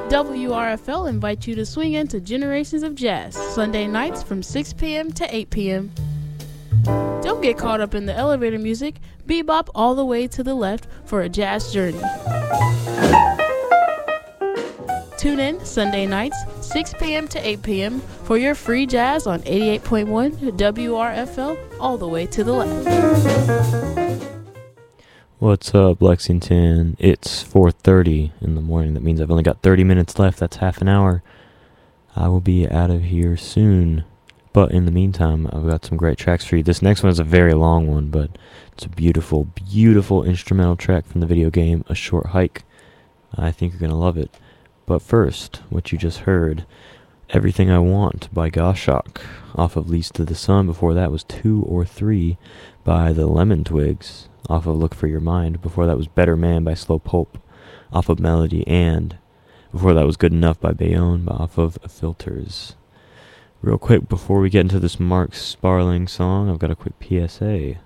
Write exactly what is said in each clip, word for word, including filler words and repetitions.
W R F L invites you to swing into Generations of Jazz, Sunday nights from six p.m. to eight p.m. Don't get caught up in the elevator music. Bebop all the way to the left for a jazz journey. Tune in Sunday nights, six p.m. to eight p.m. for your free jazz on eighty-eight point one W R F L all the way to the left. What's up, Lexington? It's four thirty in the morning. That means I've only got thirty minutes left. That's half an hour. I will be out of here soon. But in the meantime, I've got some great tracks for you. This next one is a very long one, but it's a beautiful, beautiful instrumental track from the video game A Short Hike. I think you're going to love it. But first, what you just heard, Everything I Want by Goshawk, off of Leads to the Sun. Before that was Two or Three by the Lemon Twigs, off of Look for Your Mind. Before that was Better Man by Slow Pulp, off of Melody. And before that was Good Enough by Bayonne, off of Filters. Real quick, before we get into this Mark Sparling song, I've got a quick P S A.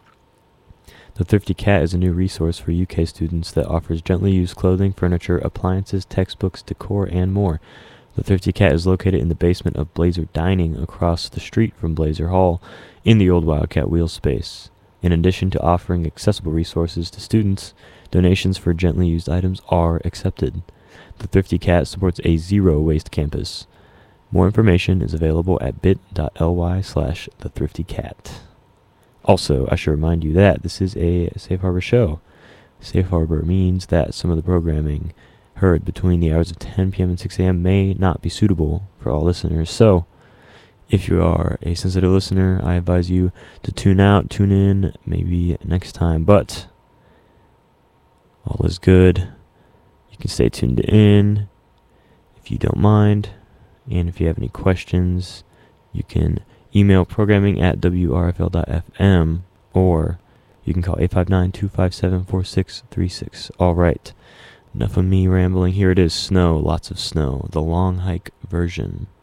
The Thrifty Cat is a new resource for U K students that offers gently used clothing, furniture, appliances, textbooks, decor, and more. The Thrifty Cat is located in the basement of Blazer Dining across the street from Blazer Hall in the old Wildcat Wheel space. In addition to offering accessible resources to students, donations for gently used items are accepted. The Thrifty Cat supports a zero-waste campus. More information is available at bit.ly slash the Thrifty Cat. Also, I should remind you that this is a Safe Harbor show. Safe Harbor means that some of the programming heard between the hours of ten p.m. and six a.m. may not be suitable for all listeners. So, if you are a sensitive listener, I advise you to tune out, tune in, maybe next time. But all is good. You can stay tuned in if you don't mind. And if you have any questions, you can email programming at w r f l dot f m, or you can call eight five nine, two five seven, four six three six. All right, enough of me rambling. Here it is, Snow, lots of snow, the long hike version.